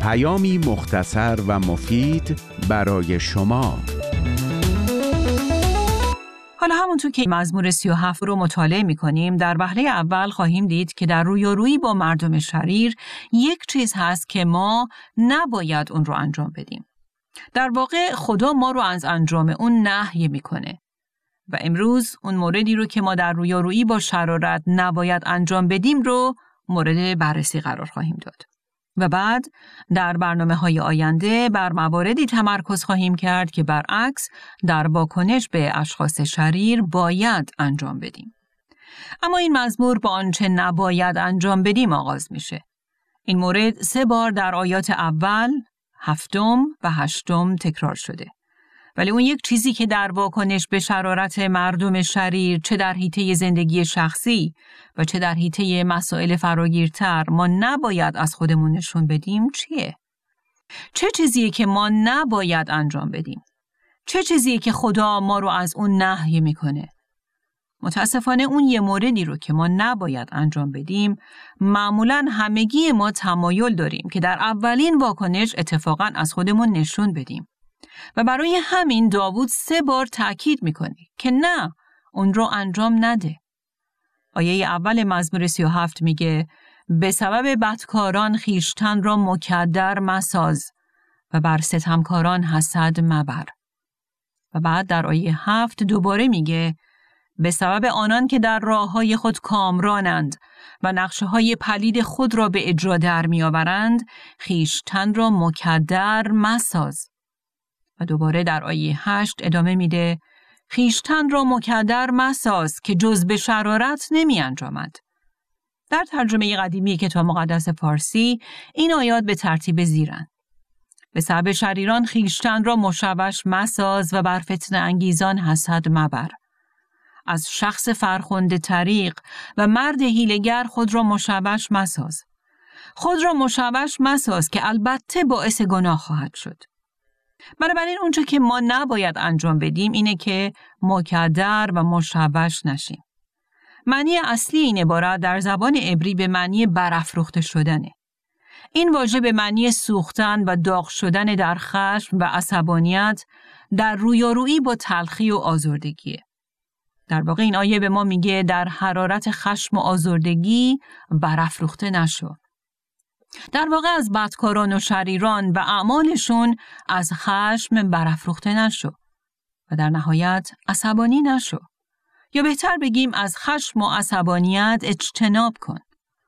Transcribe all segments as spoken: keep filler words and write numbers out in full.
پیامی مختصر و مفید برای شما. حالا همونطور که مزمور سی و هفت رو مطالعه می‌کنیم، در وهله اول خواهیم دید که در رویارویی با مردم شریر یک چیز هست که ما نباید اون رو انجام بدیم. در واقع خدا ما رو از انجام اون نهی می‌کنه. و امروز اون موردی رو که ما در رویارویی با شرارت نباید انجام بدیم رو مورد بررسی قرار خواهیم داد. و بعد در برنامه‌های آینده بر مواردی تمرکز خواهیم کرد که برعکس در واکنش به اشخاص شریر باید انجام بدیم. اما این مزمور با آنچه نباید انجام بدیم آغاز میشه. این مورد سه بار در آیات اول، هفتم و هشتم تکرار شده. ولی اون یک چیزی که در واکنش به شرارت مردم شریر، چه در حیطه زندگی شخصی و چه در حیطه مسائل فراگیرتر ما نباید از خودمون نشون بدیم، چیه؟ چه چیزیه که ما نباید انجام بدیم؟ چه چیزیه که خدا ما رو از اون نهی میکنه؟ متاسفانه اون یه موردی رو که ما نباید انجام بدیم، معمولاً همگی ما تمایل داریم که در اولین واکنش اتفاقاً از خودمون نشون بدیم. و برای همین داوود سه بار تأکید میکنه که نه، اون رو انجام نده. آیه اول مزمور سی و هفت میگه به سبب بدکاران خویشتن را مکدر مساز و بر ستمکاران حسد مبر. و بعد در آیه هفت دوباره میگه به سبب آنان که در راههای خود کامرانند و نقشه‌های پلید خود را به اجرا در میآورند خویشتن را مکدر مساز. و دوباره در آیه هشت ادامه میده خویشتن را مکدر مساز که جز به شرارت نمی انجامد. در ترجمه قدیمی کتاب مقدس فارسی این آیات به ترتیب زیرند: به سبب شریران خویشتن را مشوش مساز و بر فتنه انگیزان حسد مبر. از شخص فرخنده طریق و مرد حیله‌گر خود را مشوش مساز. خود را مشوش مساز که البته باعث گناه خواهد شد. بنابراین اونچه که ما نباید انجام بدیم اینه که مکدر و مشوش نشیم. معنی اصلی این عبارت در زبان عبری به معنی برافروخته شدنه. این واژه به معنی سوختن و داغ شدن در خشم و عصبانیت در رویارویی با تلخی و آزردگیه. در واقع این آیه به ما میگه در حرارت خشم و آزردگی برافروخته نشو. در واقع از بدکاران و شریران و اعمالشون از خشم برافروخته نشو و در نهایت عصبانی نشو، یا بهتر بگیم از خشم و عصبانیت اجتناب کن.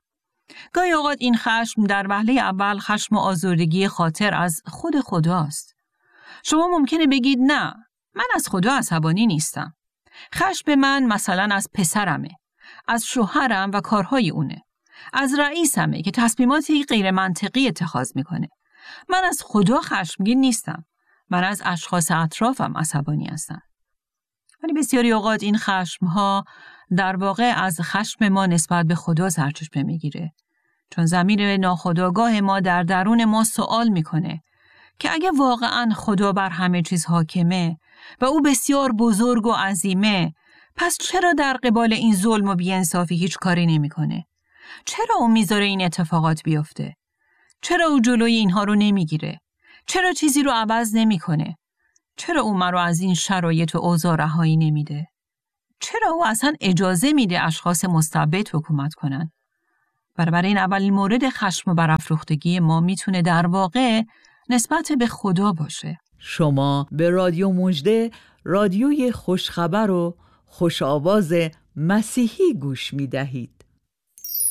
گاهی اوقات این خشم در وهله اول خشم و آزردگی خاطر از خود خداست. شما ممکنه بگید نه، من از خدا عصبانی نیستم. خشم من مثلا از پسرمه، از شوهرم و کارهای اونه، از رئیسمه که تصمیماتی غیر منطقی اتخاذ میکنه. من از خدا خشمگین نیستم. من از اشخاص اطرافم عصبانی هستم. ولی بسیاری اوقات این خشمها در واقع از خشم ما نسبت به خدا سرچشمه میگیره. چون ضمیر ناخودآگاه ما در درون ما سوال میکنه که اگه واقعاً خدا بر همه چیز حاکمه و او بسیار بزرگ و عظیمه، پس چرا در قبال این ظلم و بی‌انصافی هیچ کاری نمیکنه؟ چرا او میذاره این اتفاقات بیفته؟ چرا او جلوی اینها رو نمیگیره؟ چرا چیزی رو عوض نمیکنه؟ چرا او مرا از این شرایط و اوضاع رهایی نمیده؟ چرا او اصلا اجازه میده اشخاص مستبد حکومت کنن؟ برای این اولین مورد خشم و برافروختگی ما میتونه در واقع نسبت به خدا باشه. شما به رادیو مژده، رادیوی خوشخبر و خوش آواز مسیحی گوش میدهید.